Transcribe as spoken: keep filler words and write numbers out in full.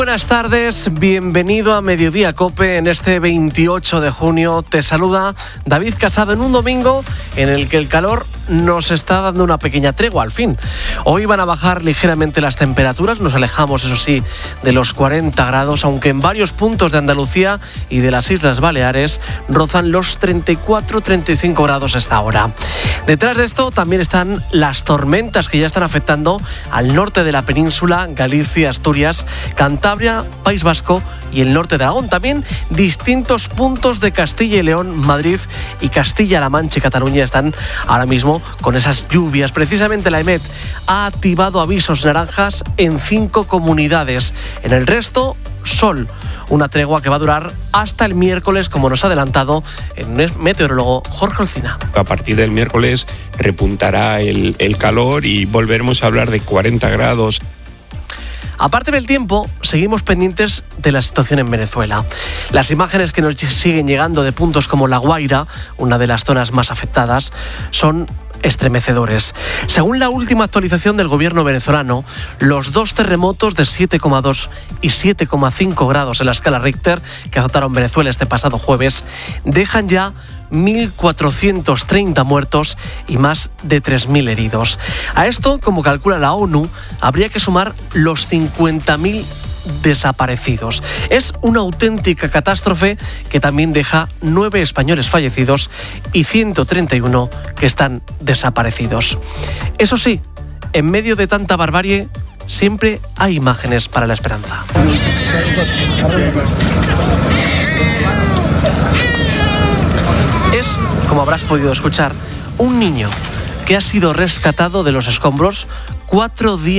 Buenas tardes, bienvenido a Mediodía Cope en este veintiocho de junio. Te saluda David Casado en un domingo en el que el calor nos está dando una pequeña tregua al fin. Hoy van a bajar ligeramente las temperaturas, nos alejamos eso sí de los cuarenta grados, aunque en varios puntos de Andalucía y de las Islas Baleares rozan los treinta y cuatro a treinta y cinco grados a esta hora. Detrás de esto también están las tormentas que ya están afectando al norte de la península, Galicia, Asturias, Cantabria, País Vasco y el norte de Aragón. También distintos puntos de Castilla y León, Madrid y Castilla-La Mancha y Cataluña están ahora mismo con esas lluvias. Precisamente la EMET ha activado avisos naranjas en cinco comunidades. En el resto, sol. Una tregua que va a durar hasta el miércoles, como nos ha adelantado el meteorólogo Jorge Olcina. A partir del miércoles repuntará el, el calor y volveremos a hablar de cuarenta grados. Aparte del tiempo, seguimos pendientes de la situación en Venezuela. Las imágenes que nos siguen llegando de puntos como La Guaira, una de las zonas más afectadas, son estremecedores. Según la última actualización del gobierno venezolano, los dos terremotos de siete coma dos y siete coma cinco grados en la escala Richter que azotaron Venezuela este pasado jueves dejan ya mil cuatrocientos treinta muertos y más de tres mil heridos. A esto, como calcula la ONU, habría que sumar los cincuenta mil desaparecidos. Es una auténtica catástrofe que también deja nueve españoles fallecidos y ciento treinta y uno que están desaparecidos. Eso sí, en medio de tanta barbarie, siempre hay imágenes para la esperanza. Es, como habrás podido escuchar, un niño que ha sido rescatado de los escombros cuatro días